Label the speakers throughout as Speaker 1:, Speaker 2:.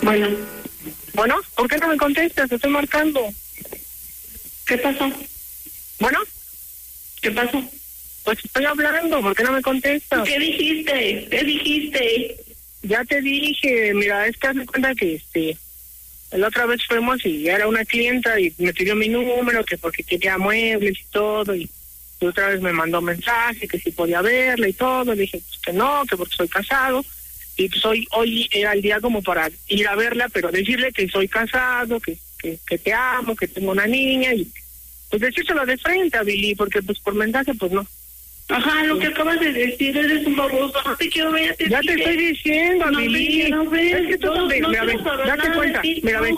Speaker 1: Bueno.
Speaker 2: Bueno, ¿por qué no me contestas? Te estoy marcando.
Speaker 1: ¿Qué pasó?
Speaker 2: Bueno,
Speaker 1: ¿Qué pasó?
Speaker 2: pues estoy hablando, ¿por qué no me contestas?
Speaker 1: ¿Qué dijiste? ¿Qué dijiste?
Speaker 2: Ya te dije, mira, es que haz de cuenta que la otra vez fuimos y era una clienta y me pidió mi número, que porque quería muebles y todo, y otra vez me mandó mensaje que si podía verla y todo. Le dije pues que no, que porque soy casado, y pues hoy era el día como para ir a verla, pero decirle que soy casado, que te amo, que tengo una niña, y pues decírselo de frente a Billy, porque pues por mensaje pues no.
Speaker 1: Ajá, lo que acabas de decir, eres un baboso, no te quiero ver,
Speaker 2: Ya te estoy diciendo,
Speaker 1: no
Speaker 2: Billy.
Speaker 1: te quiero ver,
Speaker 2: Es que tú también, mira, ves, date cuenta, mira, ves,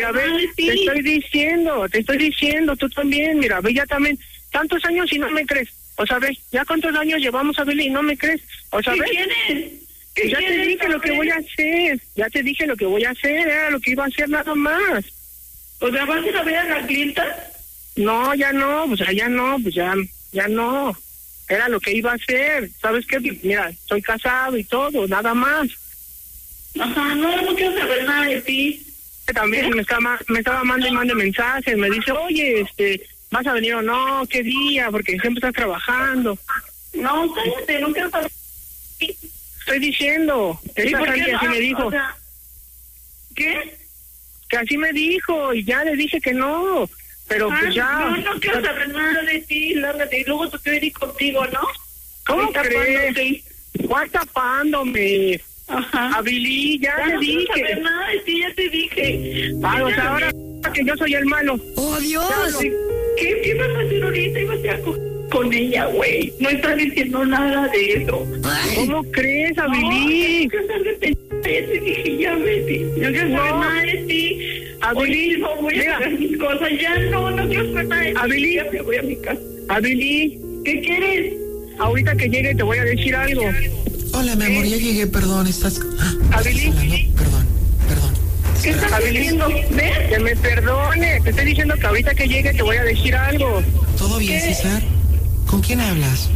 Speaker 2: te estoy diciendo, tú también, mira, ve, ya también, tantos años y no me crees, o sea, ves, ya cuántos años llevamos a Billy y no me crees, o sea, ves. Ya te dije lo que voy a hacer, ya te dije lo que voy a hacer, era lo que iba a hacer nada más.
Speaker 1: O sea, ¿vas a ir a ver a la clienta?
Speaker 2: No, ya no, pues ya no, pues ya no. Era lo que iba a hacer. ¿Sabes qué? Mira, estoy casado y todo, nada más.
Speaker 1: Ajá, no quiero saber nada de ti.
Speaker 2: También me estaba mandando mensajes, me dice, oye, ¿vas a venir o no? ¿Qué día? Porque siempre estás trabajando.
Speaker 1: No, cállate, no quiero saber.
Speaker 2: Estoy diciendo, esa gente así me dijo.
Speaker 1: O sea, ¿qué?
Speaker 2: Que así me dijo y ya le dije que no. Pero pues ya...
Speaker 1: No quiero saber nada de ti, lárgate. Y luego tú quieres ir contigo, ¿no?
Speaker 2: ¿Cómo crees? ¿Cuál tapándome?
Speaker 1: Ajá.
Speaker 2: A Billy, ya le dije.
Speaker 1: No quiero saber nada de ti, ya te dije.
Speaker 2: Ah, o sea, ahora que yo soy el malo.
Speaker 3: ¡Oh, Dios!
Speaker 1: ¿Qué vas a hacer ahorita? Ibas a con ella, güey. No estás diciendo nada de eso.
Speaker 2: ¿Cómo crees, a Billy?
Speaker 1: Ya te dije, ya vete. No quiero saber nada de ti.
Speaker 2: Billy,
Speaker 1: no voy a hacer mis cosas. Ya no quiero saber nada de ti.
Speaker 2: Billy,
Speaker 1: ya me voy a mi casa.
Speaker 2: Billy,
Speaker 1: ¿qué quieres?
Speaker 2: Ahorita que llegue te voy a decir algo.
Speaker 3: Hola, mi amor, ya llegué, perdón, estás...
Speaker 2: Billy,
Speaker 3: perdón.
Speaker 1: ¿Qué estás diciendo? ¿Ves?
Speaker 2: Que me perdone. Te estoy diciendo que ahorita que llegue te voy a decir algo.
Speaker 3: ¿Todo bien, César? ¿Con quién hablas?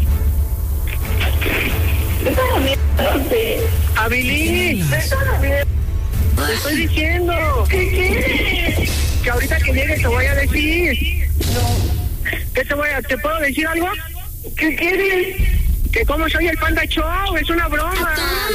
Speaker 2: A Billy, te estoy diciendo.
Speaker 1: ¿Qué quieres?
Speaker 2: Que ahorita que llegue te voy a decir. No. ¿Qué te puedo decir algo?
Speaker 1: ¿Qué quieres?
Speaker 2: Que como soy el Panda Show, es una broma.